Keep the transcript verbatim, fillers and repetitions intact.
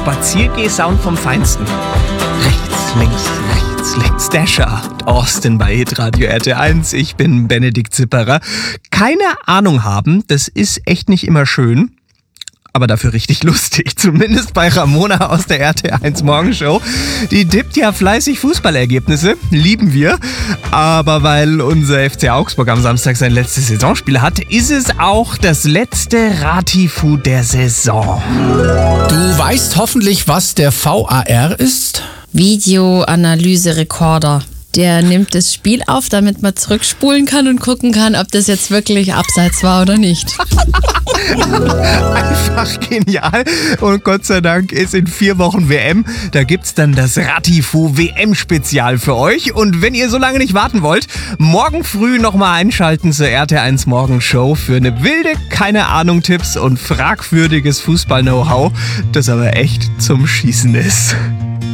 Spaziergeh-Sound vom Feinsten. Rechts, links, rechts, links. Dasher und Austin bei Hitradio R T eins. Ich bin Benedikt Zipperer. Keine Ahnung haben, das ist echt nicht immer schön. Aber dafür richtig lustig, zumindest bei Ramona aus der R T eins Morgenshow. Die tippt ja fleißig Fußballergebnisse, lieben wir. Aber weil unser F C Augsburg am Samstag sein letztes Saisonspiel hat, ist es auch das letzte Ratifu der Saison. Du weißt hoffentlich, was der V A R ist? Videoanalyse-Rekorder. Der nimmt das Spiel auf, damit man zurückspulen kann und gucken kann, ob das jetzt wirklich abseits war oder nicht. Einfach genial. Und Gott sei Dank ist in vier Wochen W M. Da gibt's dann das Ratifu W M-Spezial für euch. Und wenn ihr so lange nicht warten wollt, morgen früh nochmal einschalten zur R T eins Morgenshow für eine wilde, keine Ahnung Tipps und fragwürdiges Fußball-Know-how, das aber echt zum Schießen ist.